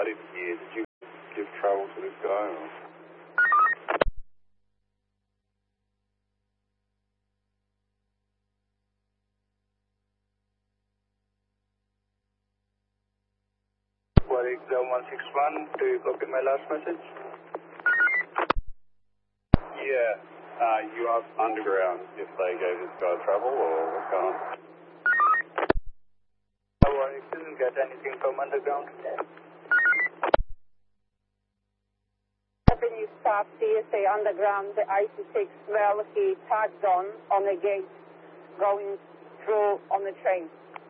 started here, did you give trouble to this guy? Or? Warwick 161, do you copy my last message? Yeah, you asked underground if they gave this guy trouble or what's going on? Warwick didn't get anything from underground. Avenue stop CSA underground, the IC6, well, he tagged on a gate going through on the train.